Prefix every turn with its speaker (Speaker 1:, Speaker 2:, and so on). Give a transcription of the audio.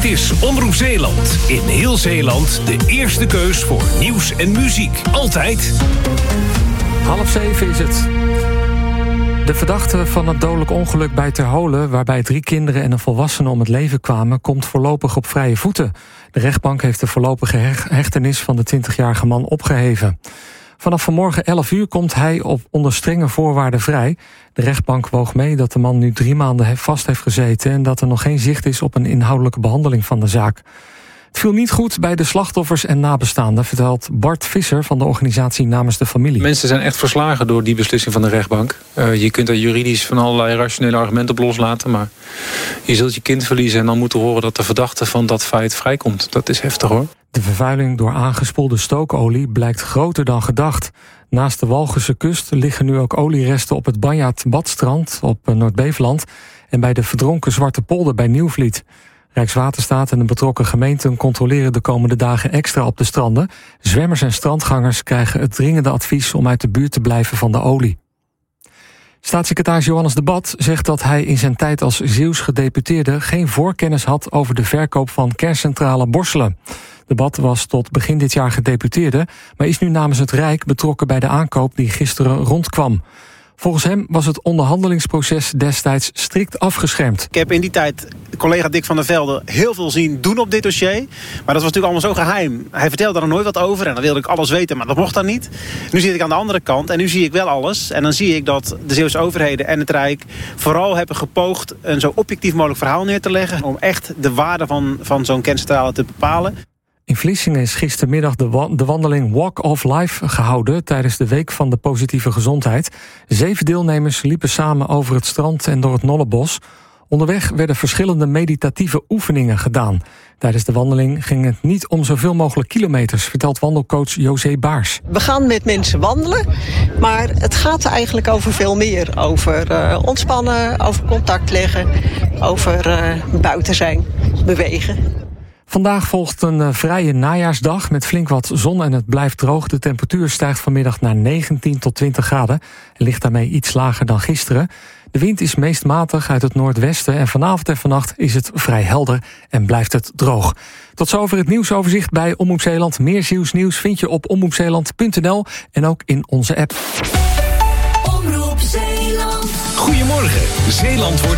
Speaker 1: is Omroep Zeeland. In heel Zeeland de eerste keus voor nieuws en muziek. Altijd.
Speaker 2: 6:30 is het. De verdachte van het dodelijk ongeluk bij Terholen, waarbij 3 kinderen en een volwassene om het leven kwamen, komt voorlopig op vrije voeten. De rechtbank heeft de voorlopige hechtenis van de 20-jarige man opgeheven. Vanaf vanmorgen 11 uur komt hij onder strenge voorwaarden vrij. De rechtbank woog mee dat de man nu 3 maanden vast heeft gezeten en dat er nog geen zicht is op een inhoudelijke behandeling van de zaak. Het viel niet goed bij de slachtoffers en nabestaanden, vertelt Bart Visser van de organisatie Namens de Familie.
Speaker 3: Mensen zijn echt verslagen door die beslissing van de rechtbank. Je kunt er juridisch van allerlei rationele argumenten op loslaten, maar je zult je kind verliezen en dan moeten horen dat de verdachte van dat feit vrijkomt. Dat is heftig, hoor.
Speaker 2: De vervuiling door aangespoelde stookolie blijkt groter dan gedacht. Naast de Walchelse kust liggen nu ook olieresten op het Banjaard-Badstrand op Noord-Beveland en bij de verdronken Zwarte Polder bij Nieuwvliet. Rijkswaterstaat en de betrokken gemeenten controleren de komende dagen extra op de stranden. Zwemmers en strandgangers krijgen het dringende advies om uit de buurt te blijven van de olie. Staatssecretaris Johannes de Bat zegt dat hij in zijn tijd als Zeeuws gedeputeerde geen voorkennis had over de verkoop van kerncentrale Borselen. De Bat was tot begin dit jaar gedeputeerde, maar is nu namens het Rijk betrokken bij de aankoop die gisteren rondkwam. Volgens hem was het onderhandelingsproces destijds strikt afgeschermd.
Speaker 4: Ik heb in die tijd collega Dick van der Velde heel veel zien doen op dit dossier. Maar dat was natuurlijk allemaal zo geheim. Hij vertelde er nooit wat over en dan wilde ik alles weten, maar dat mocht dan niet. Nu zit ik aan de andere kant en nu zie ik wel alles. En dan zie ik dat de Zeeuwse overheden en het Rijk vooral hebben gepoogd een zo objectief mogelijk verhaal neer te leggen om echt de waarde van zo'n kerncentrale te bepalen.
Speaker 2: In Vlissingen is gistermiddag de wandeling Walk of Life gehouden tijdens de Week van de Positieve Gezondheid. 7 deelnemers liepen samen over het strand en door het Nollebos. Onderweg werden verschillende meditatieve oefeningen gedaan. Tijdens de wandeling ging het niet om zoveel mogelijk kilometers, vertelt wandelcoach José Baars.
Speaker 5: We gaan met mensen wandelen, maar het gaat eigenlijk over veel meer. Over ontspannen, over contact leggen, over buiten zijn, bewegen.
Speaker 2: Vandaag volgt een vrije najaarsdag met flink wat zon en het blijft droog. De temperatuur stijgt vanmiddag naar 19 tot 20 graden en ligt daarmee iets lager dan gisteren. De wind is meest matig uit het noordwesten en vanavond en vannacht is het vrij helder en blijft het droog. Tot zover het nieuwsoverzicht bij Omroep Zeeland. Meer Zeeuws nieuws vind je op omroepzeeland.nl en ook in onze app.
Speaker 1: Omroep Zeeland. Goedemorgen, Zeeland wordt